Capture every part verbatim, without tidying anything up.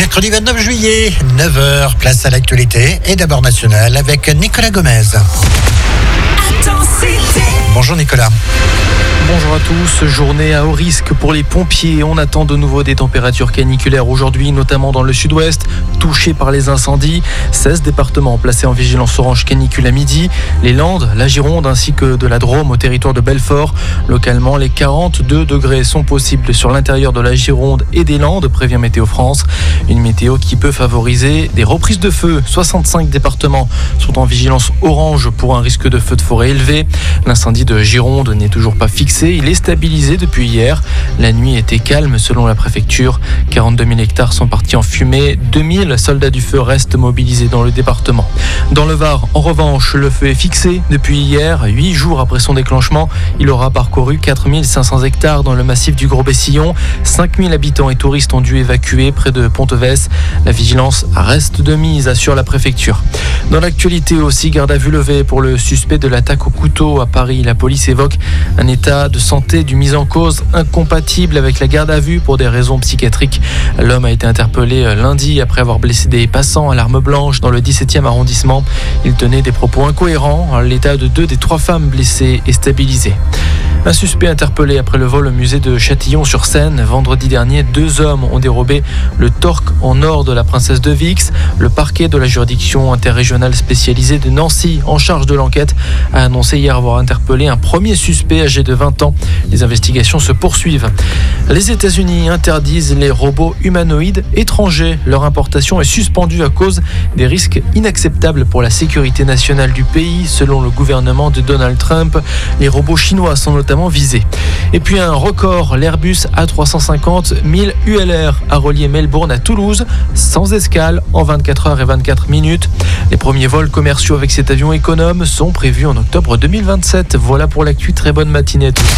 mercredi vingt-neuf juillet, neuf heures, place à l'actualité et d'abord nationale avec Nicolas Gomez. Bonjour Nicolas. Bonjour à tous, journée à haut risque pour les pompiers. On attend de nouveau des températures caniculaires aujourd'hui, notamment dans le sud-ouest, touchés par les incendies. seize départements placés en vigilance orange canicule à midi. Les Landes, la Gironde ainsi que de la Drôme au territoire de Belfort. Localement, les quarante-deux degrés sont possibles sur l'intérieur de la Gironde et des Landes, prévient Météo France. Une météo qui peut favoriser des reprises de feu. soixante-cinq départements sont en vigilance orange pour un risque de feu de forêt élevé. L'incendie de Gironde n'est toujours pas fixé. Il est stabilisé depuis hier. La nuit était calme selon la préfecture. quarante-deux mille hectares sont partis en fumée. deux mille soldats du feu restent mobilisés dans le département. Dans le Var, en revanche, le feu est fixé depuis hier. Huit jours après son déclenchement, il aura parcouru quatre mille cinq cents hectares dans le massif du Gros-Bessillon. cinq mille habitants et touristes ont dû évacuer près de Ponteves. La vigilance reste de mise, assure la préfecture. Dans l'actualité aussi, garde à vue levée pour le suspect de l'attaque au couteau à Paris. La police évoque un état de santé du mis en cause incompatible avec la garde à vue pour des raisons psychiatriques. L'homme a été interpellé lundi après avoir blessé des passants à l'arme blanche dans le dix-septième arrondissement. Il tenait des propos incohérents. L'état de deux des trois femmes blessées est stabilisé. Un suspect interpellé après le vol au musée de Châtillon-sur-Seine. Vendredi dernier, deux hommes ont dérobé le torque en or de la princesse de Vix. Le parquet de la juridiction interrégionale spécialisée de Nancy, en charge de l'enquête, a annoncé hier avoir interpellé un premier suspect âgé de vingt ans. Les investigations se poursuivent. Les États-Unis interdisent les robots humanoïdes étrangers. Leur importation est suspendue à cause des risques inacceptables pour la sécurité nationale du pays, selon le gouvernement de Donald Trump. Les robots chinois sont notamment visés. Et puis un record, l'Airbus A trois cent cinquante mille U L R a relié Melbourne à Toulouse sans escale en vingt-quatre heures et vingt-quatre minutes. Les premiers vols commerciaux avec cet avion économe sont prévus en octobre deux mille vingt-sept. Voilà pour l'actu, très bonne matinée à tous.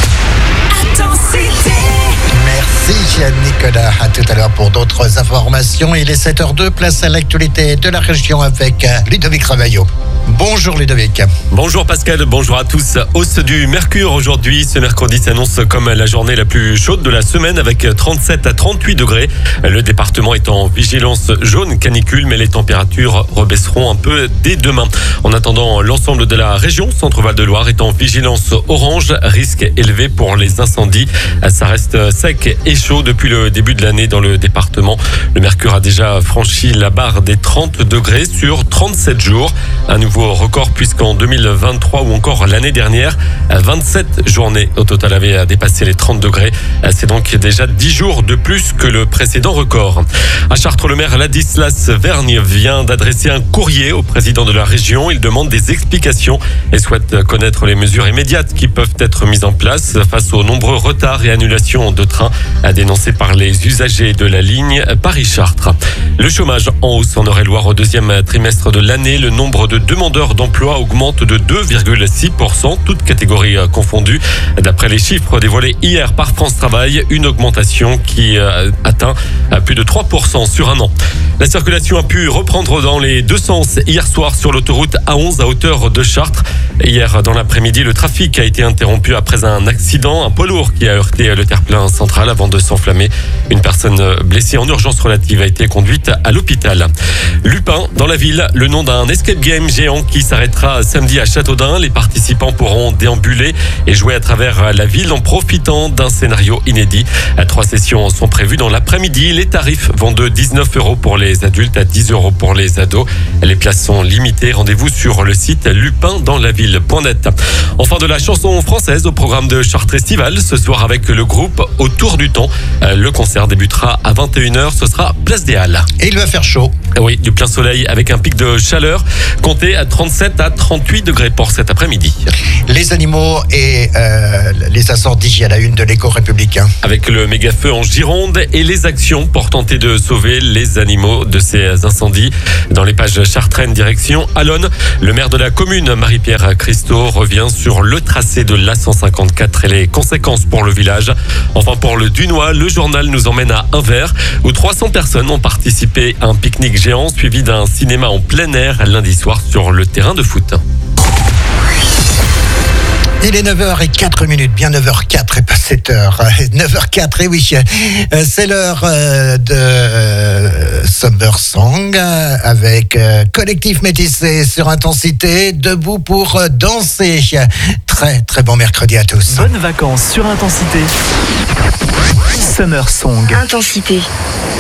Merci Jeanne Nicolas. À tout à l'heure pour d'autres informations. Il est sept heures deux, place à l'actualité de la région avec Ludovic Ravaillot. Bonjour Ludovic. Bonjour Pascal, bonjour à tous. Hausse du mercure aujourd'hui. Ce mercredi s'annonce comme la journée la plus chaude de la semaine avec trente-sept à trente-huit degrés. Le département est en vigilance jaune canicule, mais les températures rebaisseront un peu dès demain. En attendant, l'ensemble de la région Centre-Val de Loire est en vigilance orange, risque élevé pour les incendies. Ça reste sec et chaud depuis le début de l'année dans le département. Le mercure a déjà franchi la barre des trente degrés sur trente-sept jours. Un nouveau record puisqu'en deux mille vingt-trois ou encore l'année dernière, vingt-sept journées au total avaient dépassé les trente degrés. C'est donc déjà dix jours de plus que le précédent record. À Chartres, le maire Ladislas Vergne vient d'adresser un courrier au président de la région. Il demande des explications et souhaite connaître les mesures immédiates qui peuvent être mises en place face aux nombreux retards et annulations de trains dénoncés par les usagers de la ligne Paris-Chartres. Le chômage en hausse en Eure-et-Loire au deuxième trimestre de l'année. Le nombre de demandeurs d'emploi augmente de deux virgule six pour cent, toutes catégories confondues. D'après les chiffres dévoilés hier par France Travail, une augmentation qui atteint plus de trois pour cent sur un an. La circulation a pu reprendre dans les deux sens hier soir sur l'autoroute A onze à hauteur de Chartres. Hier dans l'après-midi, le trafic a été interrompu après un accident. Un poids lourd qui a heurté le terre-plein central avant de s'enflammer. Une personne blessée en urgence relative a été conduite à l'hôpital. Lupin, dans la ville, le nom d'un escape game géant qui s'arrêtera samedi à Châteaudun. Les participants pourront déambuler et jouer à travers la ville en profitant d'un scénario inédit. Trois sessions sont prévues dans l'après-midi. Les tarifs vont de dix-neuf euros pour les adultes à dix euros pour les ados. Les places sont limitées. Rendez-vous sur le site lupindanslaville point net. Enfin, de la chanson française au programme de Chartres Estival ce soir avec le groupe Autour du Temps. Le concert débutera à vingt et une heures. Ce sera place des Halles. Et il va faire chaud. Oui, du plein soleil avec un pic de chaleur compté à trente-sept à trente-huit degrés pour cet après-midi. Les animaux et euh, les incendies à la une de l'Écho républicain. Avec le méga feu en Gironde et les actions pour tenter de sauver les animaux de ces incendies. Dans les pages chartraines direction Allonne, le maire de la commune, Marie-Pierre Christo, revient sur le tracé de l'A cent cinquante-quatre et les conséquences pour le village. Enfin, pour le Dunois, le journal nous emmène à Anvers, où trois cents personnes ont participé à un pique-nique géant suivi d'un cinéma en plein air lundi soir sur le terrain de foot. Il est neuf heures zéro quatre minutes, bien neuf heures zéro quatre et pas sept heures. neuf heures zéro quatre, et oui, c'est l'heure de Summer Song avec Collectif Métissé sur Intensité, debout pour danser. Très très bon mercredi à tous. Bonnes vacances sur Intensité. Summer Song. Intensité.